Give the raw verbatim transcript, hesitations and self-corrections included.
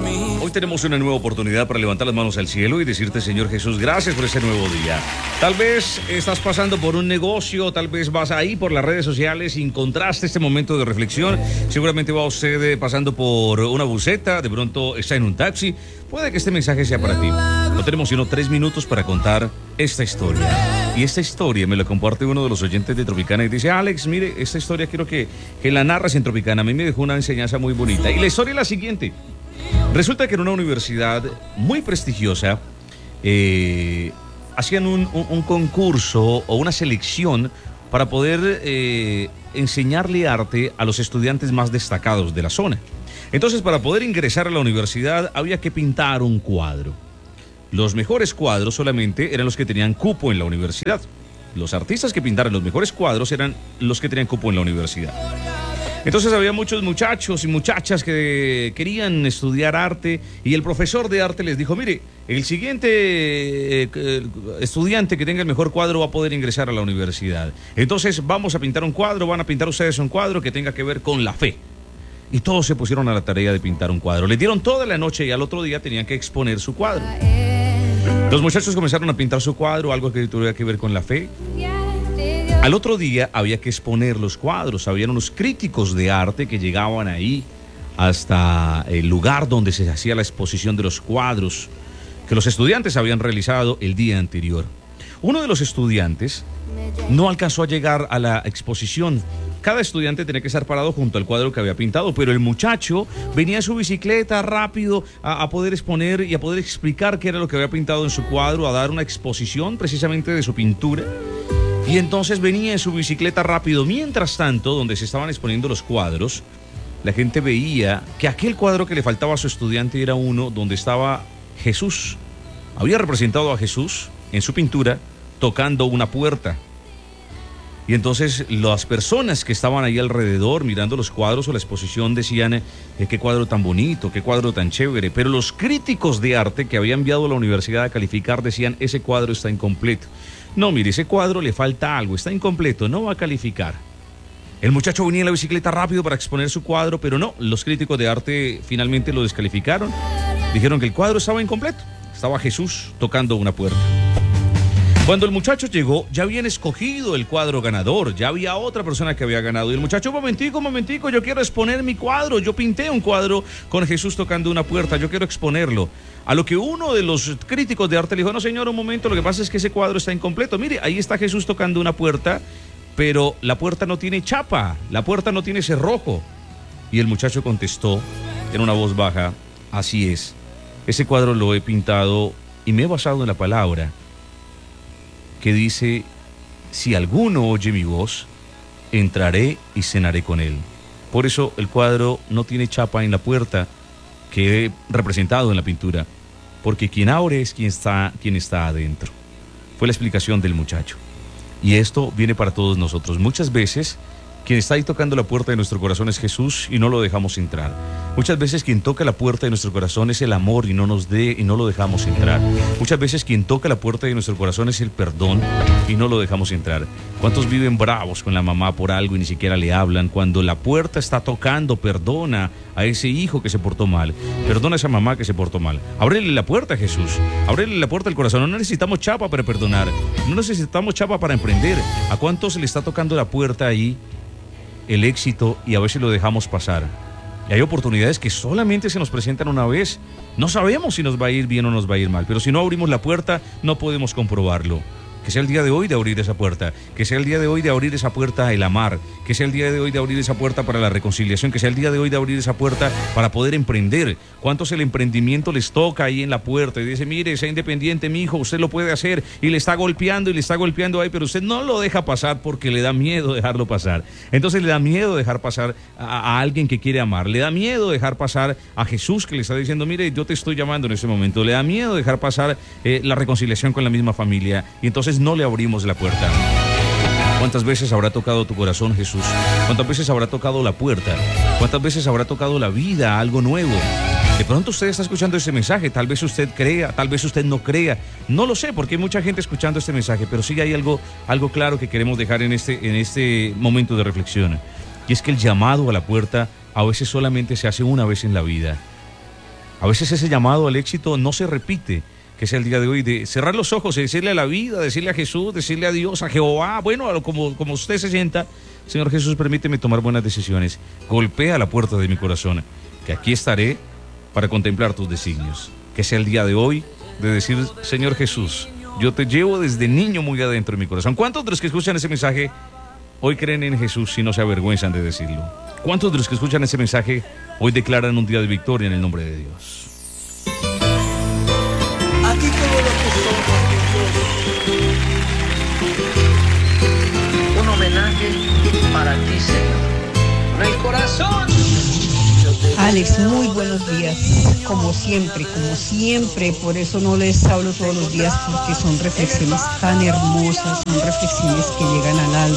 Hoy tenemos una nueva oportunidad para levantar las manos al cielo y decirte, Señor Jesús, gracias por este nuevo día. Tal vez estás pasando por un negocio, tal vez vas ahí por las redes sociales y encontraste este momento de reflexión. Seguramente va usted pasando por una buseta, de pronto está en un taxi. Puede que este mensaje sea para ti. No tenemos sino tres minutos para contar esta historia. Y esta historia me la comparte uno de los oyentes de Tropicana y dice, Alex, mire, esta historia quiero que, que la narras en Tropicana. A mí me dejó una enseñanza muy bonita. Y la historia es la siguiente. Resulta que en una universidad muy prestigiosa eh, hacían un, un, un concurso o una selección para poder eh, enseñarle arte a los estudiantes más destacados de la zona. Entonces, para poder ingresar a la universidad había que pintar un cuadro. Los mejores cuadros solamente eran los que tenían cupo en la universidad. Los artistas que pintaran los mejores cuadros eran los que tenían cupo en la universidad. Entonces había muchos muchachos y muchachas que querían estudiar arte y el profesor de arte les dijo, mire, el siguiente eh, estudiante que tenga el mejor cuadro va a poder ingresar a la universidad. Entonces vamos a pintar un cuadro, van a pintar ustedes un cuadro que tenga que ver con la fe. Y todos se pusieron a la tarea de pintar un cuadro. Les dieron toda la noche y al otro día tenían que exponer su cuadro. Los muchachos comenzaron a pintar su cuadro, algo que tuviera que ver con la fe. Al otro día había que exponer los cuadros. Habían unos críticos de arte que llegaban ahí hasta el lugar donde se hacía la exposición de los cuadros que los estudiantes habían realizado el día anterior. Uno de los estudiantes no alcanzó a llegar a la exposición. Cada estudiante tenía que estar parado junto al cuadro que había pintado, pero el muchacho venía en su bicicleta rápido a, a poder exponer y a poder explicar qué era lo que había pintado en su cuadro, a dar una exposición precisamente de su pintura. Y entonces venía en su bicicleta rápido. Mientras tanto, donde se estaban exponiendo los cuadros, la gente veía que aquel cuadro que le faltaba a su estudiante era uno donde estaba Jesús. Había representado a Jesús en su pintura tocando una puerta. Y entonces las personas que estaban ahí alrededor mirando los cuadros o la exposición decían, eh, qué cuadro tan bonito, qué cuadro tan chévere. Pero los críticos de arte que había enviado a la universidad a calificar decían, ese cuadro está incompleto. No, mire, ese cuadro le falta algo, está incompleto, no va a calificar. El muchacho venía en la bicicleta rápido para exponer su cuadro, pero no, los críticos de arte finalmente lo descalificaron. Dijeron que el cuadro estaba incompleto, estaba Jesús tocando una puerta. Cuando el muchacho llegó, ya habían escogido el cuadro ganador, ya había otra persona que había ganado. Y el muchacho, un momentico, un momentico, yo quiero exponer mi cuadro. Yo pinté un cuadro con Jesús tocando una puerta, yo quiero exponerlo. A lo que uno de los críticos de arte le dijo, no señor, un momento, lo que pasa es que ese cuadro está incompleto. Mire, ahí está Jesús tocando una puerta, pero la puerta no tiene chapa, la puerta no tiene cerrojo. Y el muchacho contestó en una voz baja, así es, ese cuadro lo he pintado y me he basado en la palabra que dice, si alguno oye mi voz, entraré y cenaré con él. Por eso el cuadro no tiene chapa en la puerta que he representado en la pintura, porque quien abre es quien está, quien está adentro. Fue la explicación del muchacho. Y esto viene para todos nosotros. Muchas veces quien está ahí tocando la puerta de nuestro corazón es Jesús y no lo dejamos entrar. Muchas veces quien toca la puerta de nuestro corazón es el amor y no nos dé y no lo dejamos entrar. Muchas veces quien toca la puerta de nuestro corazón es el perdón y no lo dejamos entrar. ¿Cuántos viven bravos con la mamá por algo y ni siquiera le hablan? Cuando la puerta está tocando, perdona a ese hijo que se portó mal. Perdona a esa mamá que se portó mal. Ábrele la puerta a Jesús. Ábrele la puerta al corazón. No necesitamos chapa para perdonar. No necesitamos chapa para emprender. ¿A cuántos le está tocando la puerta ahí el éxito y a veces lo dejamos pasar? Y hay oportunidades que solamente se nos presentan una vez. No sabemos si nos va a ir bien o nos va a ir mal, pero si no abrimos la puerta no podemos comprobarlo. Que sea el día de hoy de abrir esa puerta, que sea el día de hoy de abrir esa puerta al amar, que sea el día de hoy de abrir esa puerta para la reconciliación, que sea el día de hoy de abrir esa puerta para poder emprender. ¿Cuántos el emprendimiento les toca ahí en la puerta y dice, mire, sea independiente, mi hijo, usted lo puede hacer, y le está golpeando y le está golpeando ahí, pero usted no lo deja pasar porque le da miedo dejarlo pasar? Entonces le da miedo dejar pasar a, a alguien que quiere amar, le da miedo dejar pasar a Jesús que le está diciendo, mire, yo te estoy llamando en este momento, le da miedo dejar pasar eh, la reconciliación con la misma familia, y entonces no le abrimos la puerta. ¿Cuántas veces habrá tocado tu corazón Jesús? ¿Cuántas veces habrá tocado la puerta? ¿Cuántas veces habrá tocado la vida, algo nuevo? De pronto usted está escuchando ese mensaje, tal vez usted crea, tal vez usted no crea, no lo sé, porque hay mucha gente escuchando este mensaje, pero sí hay algo, algo claro que queremos dejar en este, en este momento de reflexión, y es que el llamado a la puerta a veces solamente se hace una vez en la vida. A veces ese llamado al éxito no se repite, que es el día de hoy, de cerrar los ojos y decirle a la vida, decirle a Jesús, decirle a Dios, a Jehová, bueno, a lo, como, como usted se sienta, Señor Jesús, permíteme tomar buenas decisiones. Golpea la puerta de mi corazón, que aquí estaré para contemplar tus designios. Que sea el día de hoy de decir, Señor Jesús, yo te llevo desde niño muy adentro de mi corazón. ¿Cuántos de los que escuchan ese mensaje hoy creen en Jesús y no se avergüenzan de decirlo? ¿Cuántos de los que escuchan ese mensaje hoy declaran un día de victoria en el nombre de Dios? Aquí todo lo que somos, un homenaje para ti, Señor. Con el corazón. Alex, muy buenos días, como siempre, como siempre, por eso no les hablo todos los días, porque son reflexiones tan hermosas, son reflexiones que llegan al alma.